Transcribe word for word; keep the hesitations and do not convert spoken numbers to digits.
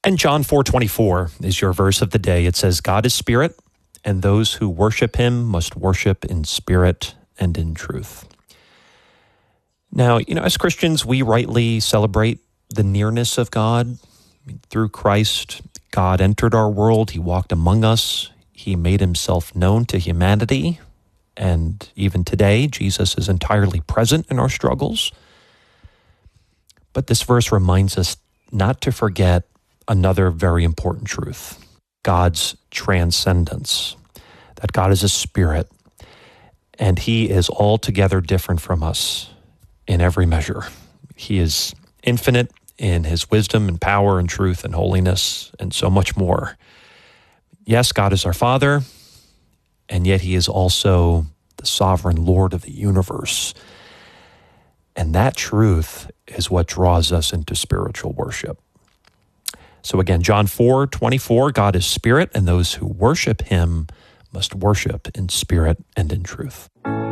And John four twenty-four is your verse of the day. It says, God is spirit, and those who worship him must worship in spirit and in truth. Now, you know, as Christians, we rightly celebrate the nearness of God. Through Christ, God entered our world. He walked among us. He made himself known to humanity. And even today, Jesus is entirely present in our struggles. But this verse reminds us not to forget another very important truth: God's transcendence, that God is a spirit, and he is altogether different from us in every measure. He is infinite in his wisdom and power and truth and holiness and so much more. Yes, God is our Father, and yet he is also the sovereign Lord of the universe. And that truth is what draws us into spiritual worship. So again, John four twenty-four, God is spirit, and those who worship him must worship in spirit and in truth.